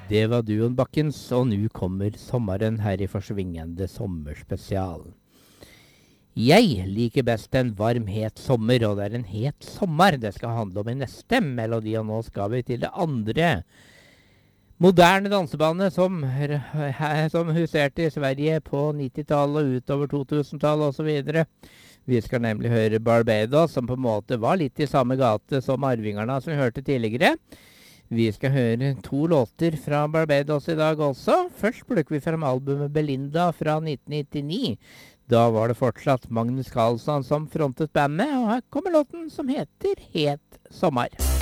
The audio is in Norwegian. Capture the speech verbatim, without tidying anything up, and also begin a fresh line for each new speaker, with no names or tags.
Det var Duon Bakkens, og nå kommer sommeren her i forsvingende sommerspesial. Jeg liker best en varm, het sommer, og det er en het sommer det skal handle om i neste melodi, og nå skal vi til det andre moderne dansebandet som, som huserte i Sverige på nittitallet og utover to tusen-tallet og så videre. Vi skal nemlig høre Barbados, som på en måte var litt i samme gate som arvingerne som vi hørte tidligere. Vi skal høre to låter fra Barbados i dag også. Først plukker vi frem albumet Belinda fra nitten nittini. Da var det fortsatt Magnus Carlsson som frontet bandet, og her kommer låten som heter Het sommer.